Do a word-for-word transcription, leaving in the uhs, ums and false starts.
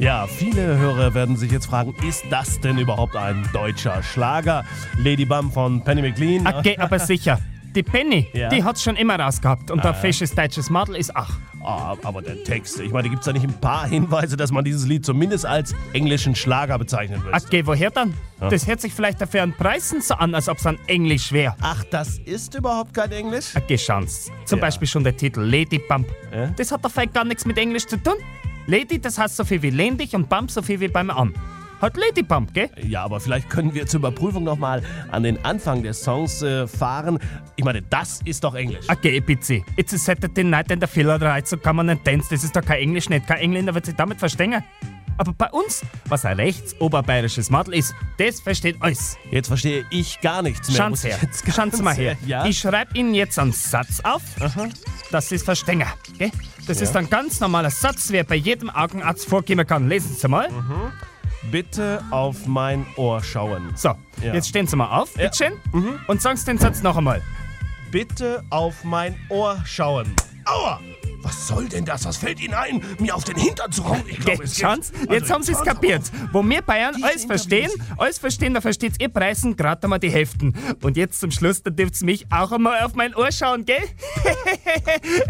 Ja, viele Hörer werden sich jetzt fragen, ist das denn überhaupt ein deutscher Schlager? Lady Bum von Penny McLean. Okay, aber sicher. Die Penny, Ja. die hat's schon immer rausgehabt. Und ein fesches deutsches Madel ist auch. Ah, aber der Text, ich meine, gibt es da nicht ein paar Hinweise, dass man dieses Lied zumindest als englischen Schlager bezeichnen will? Okay, woher dann? Das hört sich vielleicht dafür an Preisen so an, als ob's an Englisch wäre. Ach, das ist überhaupt kein Englisch? Okay, Chance. Zum Ja. Beispiel schon der Titel Lady Bump. Ja? Das hat doch vielleicht gar nichts mit Englisch zu tun. Lady, das heißt so viel wie lehn dich und Bump so viel wie beim Arm. Hat Lady Bump, gell? Ja, aber vielleicht können wir zur Überprüfung nochmal an den Anfang des Songs äh, fahren. Ich meine, das ist doch Englisch. Okay, bitte. It's a Saturday night in the Filler right, so kann man nicht dance. Das ist doch kein Englisch nicht. Kein Engländer wird sich damit verstehen. Aber bei uns, was ein rechtsoberbayerisches Madel ist, das versteht alles. Jetzt verstehe ich gar nichts mehr. Schauen muss Sie ich her. jetzt ganz Schauen Sie mal her. Ja? Ich schreibe Ihnen jetzt einen Satz auf, dass Sie es verstehen. Gell? Das ist ein ganz normaler Satz, wer bei jedem Augenarzt vorgeben kann. Lesen Sie mal. Bitte auf mein Ohr schauen. So, Ja. jetzt stehen Sie mal auf, bitte schön, und sagen Sie den Satz noch einmal. Bitte auf mein Ohr schauen. Aua! Was soll denn das? Was fällt Ihnen ein, mir auf den Hintern zu hauen? Ich glaube, es Schauen Sie, geht- jetzt Also, haben Sie es hören kapiert. auf. Wo wir Bayern Diese alles verstehen, Interviews. alles verstehen, da versteht's ihr Preisen gerade einmal die Hälften. Und jetzt zum Schluss, da dürft's mich auch einmal auf mein Ohr schauen, gell?